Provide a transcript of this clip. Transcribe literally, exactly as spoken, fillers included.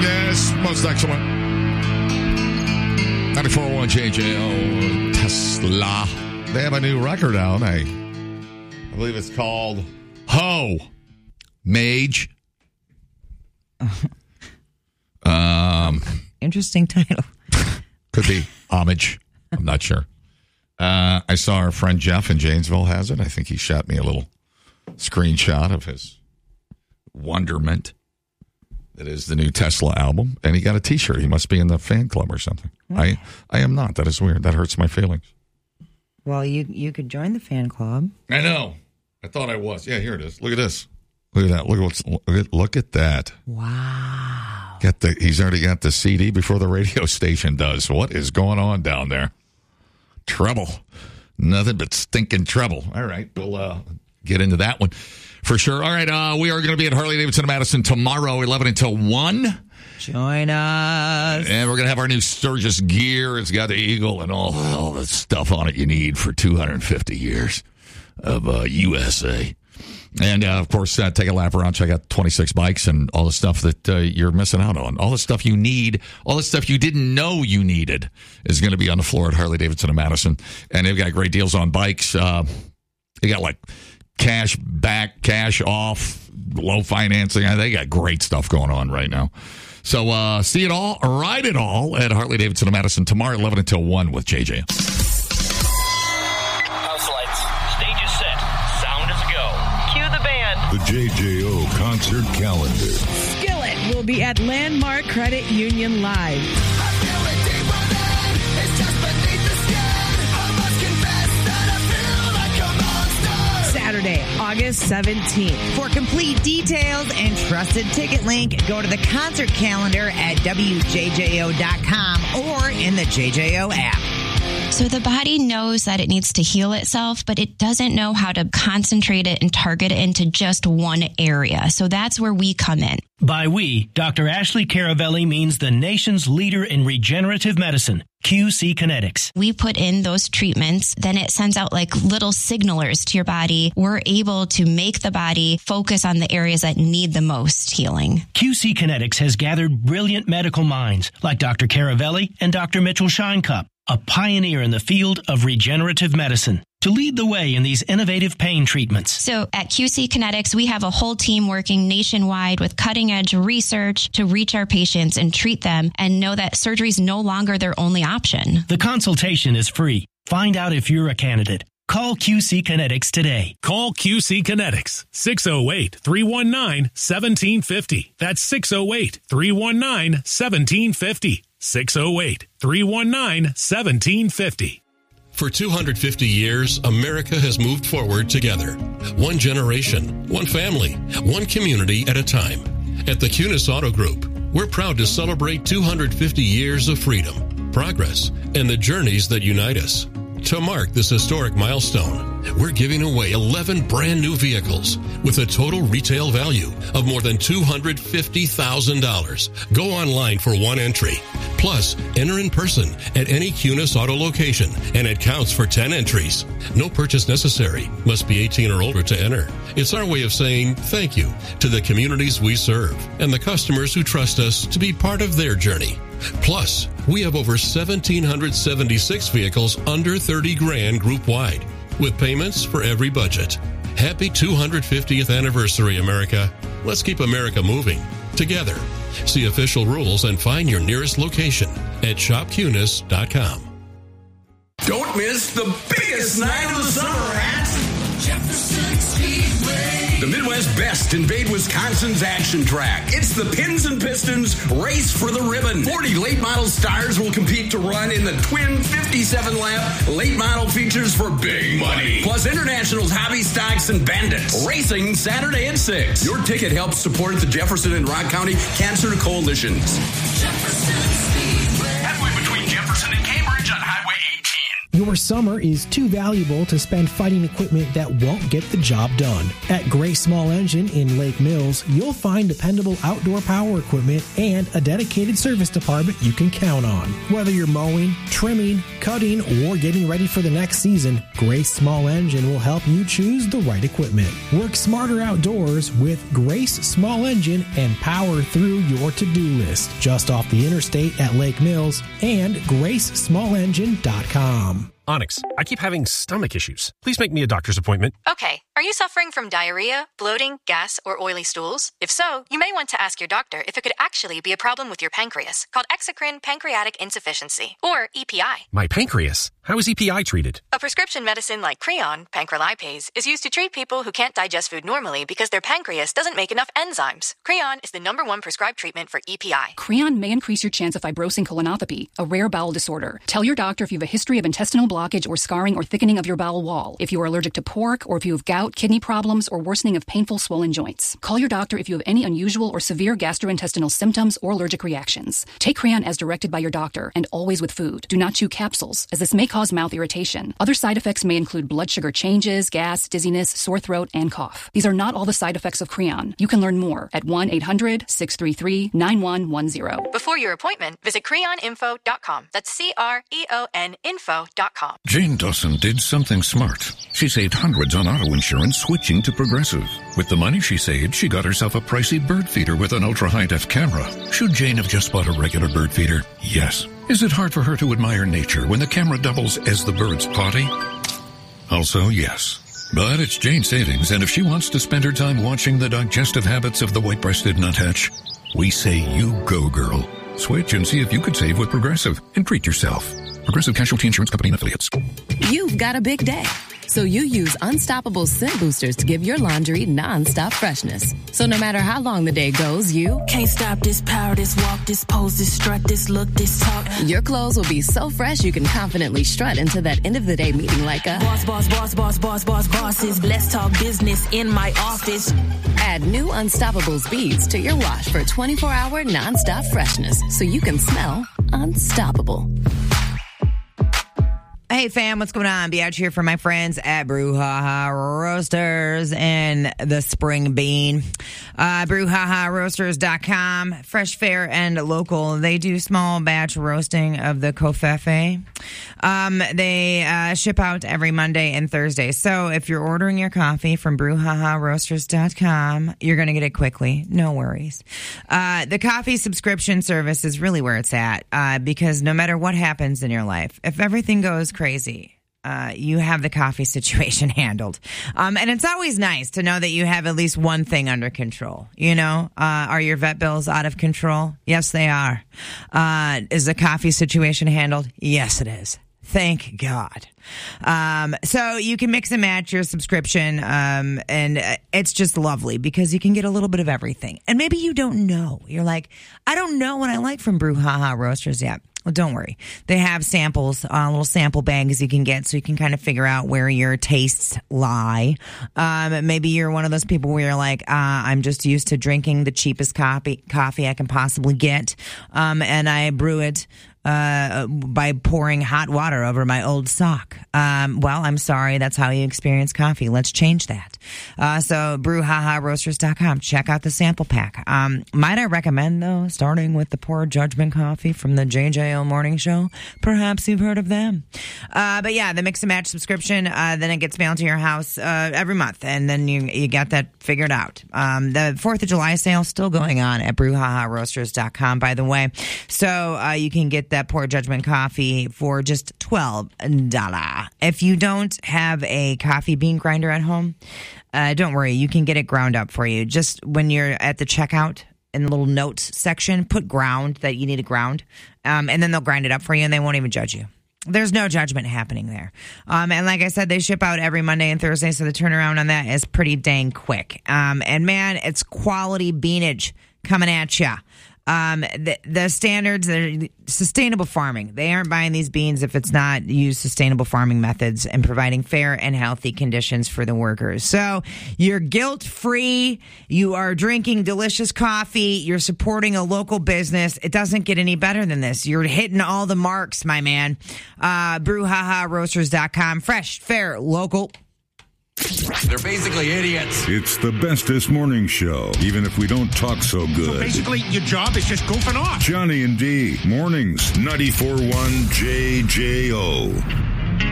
this most excellent. ninety-four point one J J O, Tesla. They have a new record out. I, I believe it's called Ho Mage. um, Interesting title. Could be Homage. I'm not sure. Uh, I saw our friend Jeff in Janesville has it. I think he shot me a little screenshot of his wonderment. That is the new Tesla album. And he got a T-shirt. He must be in the fan club or something. I, I am not. That is weird. That hurts my feelings. Well, you you could join the fan club. I know. I thought I was. Yeah, here it is. Look at this. Look at that. Look at what's. Look at, look at that. Wow. Get the. He's already got the C D before the radio station does. What is going on down there? Trouble. Nothing but stinking trouble. All right, we'll uh, get into that one for sure. All right, uh, we are going to be at Harley-Davidson Madison tomorrow, eleven until one. Join us. And we're going to have our new Sturgis gear. It's got the eagle and all, all the stuff on it you need for two hundred fifty years of uh, U S A. And, uh, of course, uh, take a lap around, check out twenty-six bikes and all the stuff that uh, you're missing out on. All the stuff you need, all the stuff you didn't know you needed is going to be on the floor at Harley-Davidson in Madison. And they've got great deals on bikes. Uh, they got, like, cash back, cash off, low financing. They got great stuff going on right now. So uh, see it all, ride it all at Harley-Davidson in Madison tomorrow, eleven until one with J J. House lights. Stage is set. Sound is go. Cue the band. The J J O concert calendar. Skillet will be at Landmark Credit Union Live. Saturday, August seventeenth. For complete details and trusted ticket link, go to the concert calendar at W J J O dot com or in the J J O app. So the body knows that it needs to heal itself, but it doesn't know how to concentrate it and target it into just one area. So that's where we come in. By we, Doctor Ashley Caravelli means the nation's leader in regenerative medicine, Q C Kinetics. We put in those treatments, then it sends out like little signalers to your body. We're able to make the body focus on the areas that need the most healing. Q C Kinetics has gathered brilliant medical minds like Doctor Caravelli and Doctor Mitchell Scheinkup, a pioneer in the field of regenerative medicine, to lead the way in these innovative pain treatments. So at Q C Kinetics, we have a whole team working nationwide with cutting-edge research to reach our patients and treat them and know that surgery is no longer their only option. The consultation is free. Find out if you're a candidate. Call Q C Kinetics today. Call Q C Kinetics, six oh eight, three one nine, one seven five oh. That's six oh eight, three one nine, one seven five oh. six oh eight, three one nine, one seven five oh. For two hundred fifty years, America has moved forward together. One generation, one family, one community at a time. At the Cunis Auto Group, we're proud to celebrate two hundred fifty years of freedom, progress, and the journeys that unite us. To mark this historic milestone, we're giving away eleven brand new vehicles with a total retail value of more than two hundred fifty thousand dollars. Go online for one entry. Plus, enter in person at any Cunis Auto location, and it counts for ten entries. No purchase necessary. Must be eighteen or older to enter. It's our way of saying thank you to the communities we serve and the customers who trust us to be part of their journey. Plus, we have over one thousand seven hundred seventy-six vehicles under thirty grand group wide, with payments for every budget. Happy two hundred fiftieth anniversary, America. Let's keep America moving together. See official rules and find your nearest location at shop cunis dot com. Don't miss the biggest night of the summer at Jefferson Speedway. The Midwest Best invade Wisconsin's action track. It's the Pins and Pistons Race for the Ribbon. forty late model stars will compete to run in the twin fifty-seven lap late model features for big money. Plus Internationals, Hobby Stocks, and Bandits. Racing Saturday at six. Your ticket helps support the Jefferson and Rock County Cancer Coalitions. Jefferson Speedway. Halfway between Jefferson and Cambridge on Highway eighteen. Your summer is too valuable to spend fighting equipment that won't get the job done. At Grace Small Engine in Lake Mills, you'll find dependable outdoor power equipment and a dedicated service department you can count on. Whether you're mowing, trimming, cutting, or getting ready for the next season, Grace Small Engine will help you choose the right equipment. Work smarter outdoors with Grace Small Engine and power through your to-do list. Just off the interstate at Lake Mills and grace small engine dot com. Onyx, I keep having stomach issues. Please make me a doctor's appointment. Okay. Are you suffering from diarrhea, bloating, gas, or oily stools? If so, you may want to ask your doctor if it could actually be a problem with your pancreas, called exocrine pancreatic insufficiency, or E P I. My pancreas? How is E P I treated? A prescription medicine like Creon, pancrelipase, is used to treat people who can't digest food normally because their pancreas doesn't make enough enzymes. Creon is the number one prescribed treatment for E P I. Creon may increase your chance of fibrosing colonopathy, a rare bowel disorder. Tell your doctor if you have a history of intestinal blockage or scarring or thickening of your bowel wall, if you are allergic to pork, or if you have gout, kidney problems, or worsening of painful swollen joints. Call your doctor if you have any unusual or severe gastrointestinal symptoms or allergic reactions. Take Creon as directed by your doctor, and always with food. Do not chew capsules, as this may cause mouth irritation. Other side effects may include blood sugar changes, gas, dizziness, sore throat, and cough. These are not all the side effects of Creon. You can learn more at one eight hundred six three three nine one one zero. Before your appointment, visit creon info dot com. That's C R E O N info dot com. Jane Dawson did something smart. She saved hundreds on auto insurance switching to Progressive. With the money she saved, she got herself a pricey bird feeder with an ultra-high-def camera. Should Jane have just bought a regular bird feeder? Yes. Is it hard for her to admire nature when the camera doubles as the bird's potty? Also, yes. But it's Jane's savings, and if she wants to spend her time watching the digestive habits of the white-breasted nuthatch, we say you go, girl. Switch and see if you could save with Progressive and treat yourself. Progressive Casualty Insurance Company and Affiliates. You've got a big day, so you use Unstoppable Scent Boosters to give your laundry non-stop freshness. So no matter how long the day goes, you can't stop this power, this walk, this pose, this strut, this look, this talk. Your clothes will be so fresh you can confidently strut into that end of the day meeting like a boss, boss, boss, boss, boss, boss, bosses. Let's talk business in my office. Add new Unstoppables beads to your wash for twenty-four hour non-stop freshness, so you can smell unstoppable. Hey fam, what's going on? Biatch here for my friends at Brouhaha Roasters and the Spring Bean. Uh, Brouhaha Roasters dot com, fresh, fair, and local. They do small batch roasting of the Covfefe. Um, they uh, ship out every Monday and Thursday. So if you're ordering your coffee from Brouhaha Roasters dot com, you're going to get it quickly. No worries. Uh, the coffee subscription service is really where it's at uh, because no matter what happens in your life, if everything goes crazy, uh, you have the coffee situation handled. Um, and it's always nice to know that you have at least one thing under control. You know, uh, are your vet bills out of control? Yes, they are. Uh, is the coffee situation handled? Yes, it is. Thank God. Um, so you can mix and match your subscription, um, and it's just lovely because you can get a little bit of everything. And maybe you don't know. You're like, I don't know what I like from Brouhaha Roasters yet. Well, don't worry. They have samples, uh, little sample bags you can get so you can kind of figure out where your tastes lie. Um, maybe you're one of those people where you're like, uh, I'm just used to drinking the cheapest coffee, coffee I can possibly get, um, and I brew it Uh, by pouring hot water over my old sock. Um, well, I'm sorry. That's how you experience coffee. Let's change that. Uh, so Brouhaha Roasters dot com. Check out the sample pack. Um, might I recommend, though, starting with the Poor Judgment coffee from the J J O Morning Show? Perhaps you've heard of them. Uh, but yeah, the mix and match subscription, uh, then it gets mailed to your house uh, every month, and then you you get that figured out. Um, the fourth of July sale is still going on at Brouhaha Roasters dot com, by the way. So uh, you can get that Poor Judgment coffee for just twelve dollars. If you don't have a coffee bean grinder at home, uh, don't worry. You can get it ground up for you. Just when you're at the checkout in the little notes section, put ground that you need to ground, um, and then they'll grind it up for you, and they won't even judge you. There's no judgment happening there. Um, and like I said, they ship out every Monday and Thursday, so the turnaround on that is pretty dang quick. Um, and man, it's quality beanage coming at ya. Um, the, the standards are sustainable farming. They aren't buying these beans if it's not used sustainable farming methods and providing fair and healthy conditions for the workers. So you're guilt-free. You are drinking delicious coffee. You're supporting a local business. It doesn't get any better than this. You're hitting all the marks, my man. Uh, brew ha ha roasters dot com. Fresh, fair, local. They're basically idiots. It's the bestest morning show, even if we don't talk so good. So basically, your job is just goofing off. Johnny and D, mornings, ninety-four point one J J O.